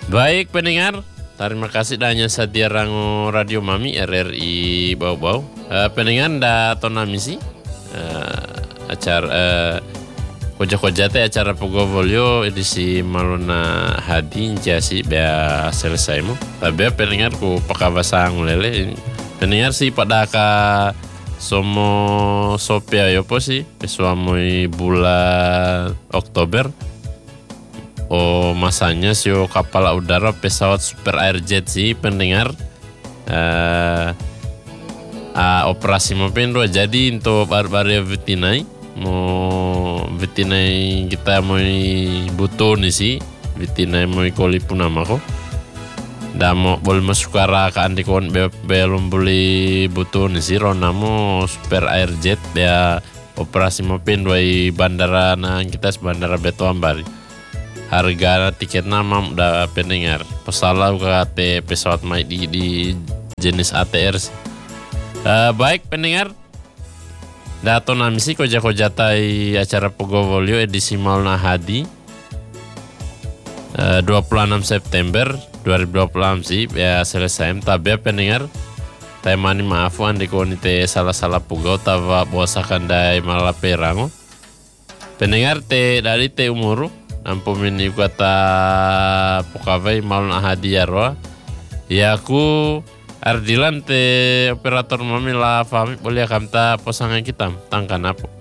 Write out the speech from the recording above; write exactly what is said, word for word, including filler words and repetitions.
Baik pendengar, terima kasih danya sadia rango Radio Mami R R I Bau-Bau. Uh, pendengar da tona misi uh, acara uh, koja-koja teh acara Pogovolio edisi Malona Hadi jasi bea selesai mo. Tapi pendengar ku pakabasang lele. Pendengar si pada ka somo sopia yopo sih pesuamoi bulan Oktober. Oh masanya sio kapal udara pesawat Super Airjet sih pendengar uh, uh, operasi maupun dua jadi untuk baru-baru vetinai mau vetinai kita mau butuh nih sih vetinai mau koli punama kok dah mau boleh masuk arah ke andikon be, belum boleh butuh nih sih ronamo Super Airjet dia operasi maupun dua bandara nah kita bandara Beto Ambari. Harga tiket nama udah pendengar. Pesalah ke pesawat main di, di jenis A T R. Uh, baik pendengar. Dato namisi koja-koja tai acara Pogovolio edisi Malona Hadi. Uh, dua puluh enam September dua ribu dua puluh enam sih ya selesai. Tapi pendengar. Temani maaf andi konite salah-salah pugau tawa bosakan dai malaperango. Pendengar te dari te umuru. Ampun ini kata pokavai Malona Hadi yarwa. Ya aku Ardilan te operator mami la fami boleh kamta pasangan kita tangkan apa.